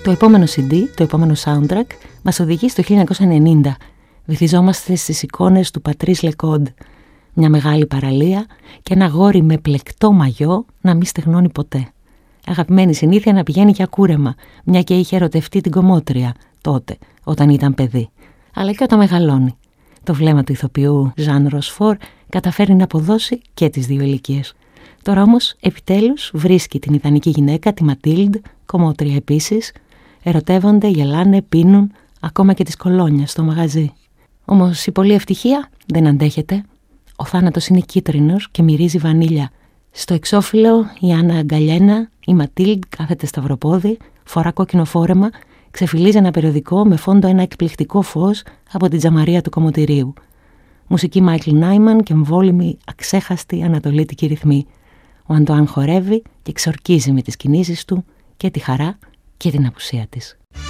Το επόμενο CD, το επόμενο soundtrack, μας οδηγεί στο 1990. Βυθιζόμαστε στις εικόνες του Πατρίς Λεκόντ. Μια μεγάλη παραλία και ένα αγόρι με πλεκτό μαγιό να μην στεγνώνει ποτέ. Αγαπημένη συνήθεια να πηγαίνει για κούρεμα, μια και είχε ερωτευτεί την κομμότρια τότε, όταν ήταν παιδί. Αλλά και όταν μεγαλώνει. Το βλέμμα του ηθοποιού Ζαν Ροσφόρ καταφέρει να αποδώσει και τις δύο ηλικίες. Τώρα όμως, επιτέλους, βρίσκει την ιδανική γυναίκα, τη Ματίλντ, κομμότρια επίσης. Ερωτεύονται, γελάνε, πίνουν, ακόμα και τις κολόνιας στο μαγαζί. Όμως η πολλή ευτυχία δεν αντέχεται. Ο θάνατος είναι κίτρινος και μυρίζει βανίλια. Στο εξώφυλλο η Άννα Αγκαλιένα, η Ματίλντ κάθεται σταυροπόδι, φορά κόκκινο φόρεμα, ξεφυλίζει ένα περιοδικό με φόντο ένα εκπληκτικό φως από την τζαμαρία του κομμωτηρίου. Μουσική Μάικλ Νάιμαν και εμβόλυμη, αξέχαστη ανατολίτικη ρυθμή. Ο Αντουάν χορεύει και ξορκίζει με τις κινήσεις του και τη χαρά και την απουσία της.